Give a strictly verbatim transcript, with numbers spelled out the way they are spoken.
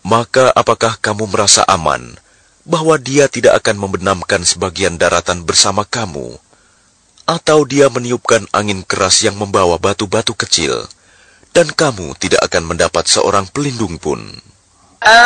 Maka apakah kamu merasa aman bahwa dia tidak akan membenamkan sebagian daratan bersama kamu? Atau dia meniupkan angin keras yang membawa batu-batu kecil, dan kamu tidak akan mendapat seorang pelindung pun?